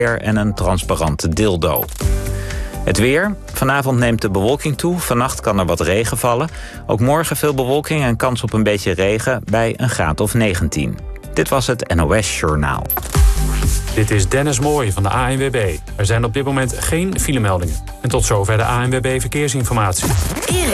en een transparante dildo. Het weer. Vanavond neemt de bewolking toe. Vannacht kan er wat regen vallen. Ook morgen veel bewolking en kans op een beetje regen bij een graad of 19. Dit was het NOS Journaal. Dit is Dennis Mooij van de ANWB. Er zijn op dit moment geen filemeldingen. En tot zover de ANWB Verkeersinformatie.